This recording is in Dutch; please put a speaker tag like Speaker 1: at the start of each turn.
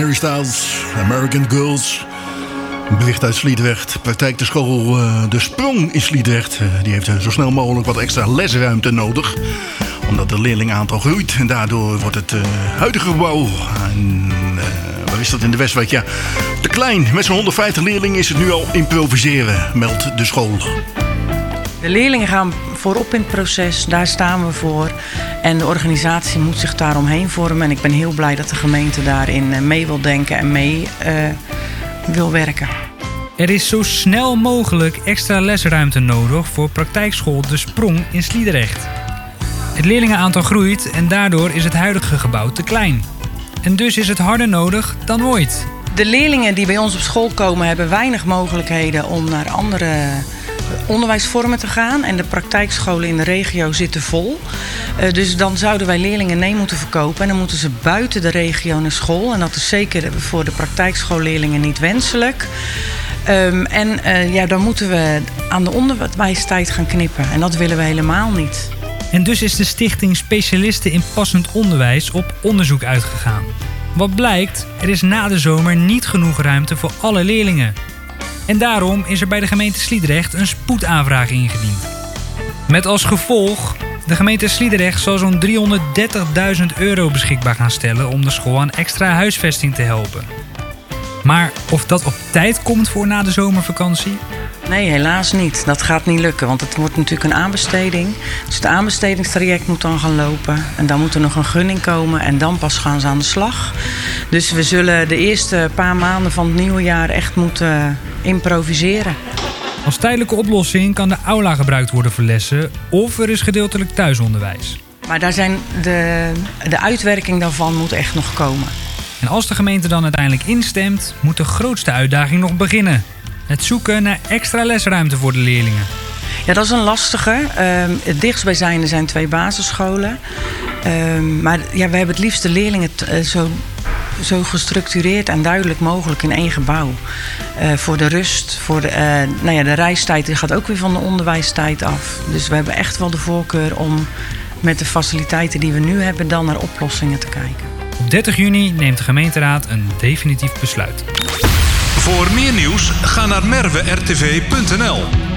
Speaker 1: Harry Styles, American Girls. Een bericht uit Sliedrecht. Praktijk de school De Sprong in Sliedrecht. Die heeft zo snel mogelijk wat extra lesruimte nodig. Omdat het leerlingenaantal groeit. En daardoor wordt het huidige gebouw... waar is dat in de Westwijk? Ja, te klein. Met zo'n 150 leerlingen is het nu al improviseren, meldt de school.
Speaker 2: De leerlingen gaan voorop in het proces, daar staan we voor. En de organisatie moet zich daaromheen vormen. En ik ben heel blij dat de gemeente daarin mee wil denken en mee wil werken.
Speaker 3: Er is zo snel mogelijk extra lesruimte nodig voor praktijkschool De Sprong in Sliedrecht. Het leerlingenaantal groeit en daardoor is het huidige gebouw te klein. En dus is het harder nodig dan ooit.
Speaker 2: De leerlingen die bij ons op school komen hebben weinig mogelijkheden om naar andere onderwijsvormen te gaan. En de praktijkscholen in de regio zitten vol. Dus dan zouden wij leerlingen moeten verkopen. En dan moeten ze buiten de regio naar school. En dat is zeker voor de praktijkschoolleerlingen niet wenselijk. Dan moeten we aan de onderwijstijd gaan knippen. En dat willen we helemaal niet.
Speaker 3: En dus is de stichting Specialisten in Passend Onderwijs op onderzoek uitgegaan. Wat blijkt, er is na de zomer niet genoeg ruimte voor alle leerlingen. En daarom is er bij de gemeente Sliedrecht een spoedaanvraag ingediend. Met als gevolg, de gemeente Sliedrecht zal zo'n €330.000 beschikbaar gaan stellen om de school aan extra huisvesting te helpen. Maar of dat op tijd komt voor na de zomervakantie?
Speaker 2: Nee, helaas niet. Dat gaat niet lukken, want het wordt natuurlijk een aanbesteding. Dus het aanbestedingstraject moet dan gaan lopen. En dan moet er nog een gunning komen en dan pas gaan ze aan de slag. Dus we zullen de eerste paar maanden van het nieuwe jaar echt moeten improviseren.
Speaker 3: Als tijdelijke oplossing kan de aula gebruikt worden voor lessen of er is gedeeltelijk thuisonderwijs.
Speaker 2: Maar daar zijn de uitwerking daarvan moet echt nog komen.
Speaker 3: En als de gemeente dan uiteindelijk instemt, moet de grootste uitdaging nog beginnen. Het zoeken naar extra lesruimte voor de leerlingen.
Speaker 2: Ja, dat is een lastige. Het dichtstbijzijnde zijn 2 basisscholen. Maar ja, we hebben het liefst de leerlingen zo gestructureerd en duidelijk mogelijk in 1 gebouw. Voor de rust, voor de reistijd die gaat ook weer van de onderwijstijd af. Dus we hebben echt wel de voorkeur om met de faciliteiten die we nu hebben dan naar oplossingen te kijken.
Speaker 3: Op 30 juni neemt de gemeenteraad een definitief besluit.
Speaker 4: Voor meer nieuws ga naar merwertv.nl.